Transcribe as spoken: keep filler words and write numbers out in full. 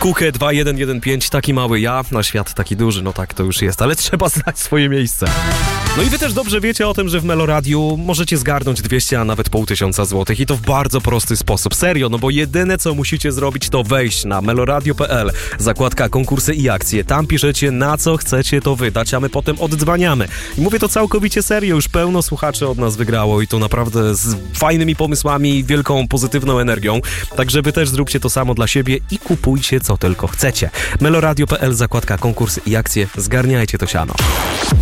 Kukę dwa jeden jeden pięć, taki mały ja, na świat taki duży, no tak to już jest, ale trzeba znać swoje miejsce. No i wy też dobrze wiecie o tym, że w Meloradiu możecie zgarnąć dwieście, a nawet pół tysiąca złotych i to w bardzo prosty sposób. Serio, no bo jedyne co musicie zrobić to wejść na meloradio kropka p l, zakładka konkursy i akcje. Tam piszecie na co chcecie to wydać, a my potem oddzwaniamy. I mówię to całkowicie serio, już pełno słuchaczy od nas wygrało i to naprawdę z fajnymi pomysłami, wielką pozytywną energią. Także wy też zróbcie to samo dla siebie i kupujcie co tylko chcecie. meloradio kropka p l, zakładka konkursy i akcje. Zgarniajcie to siano.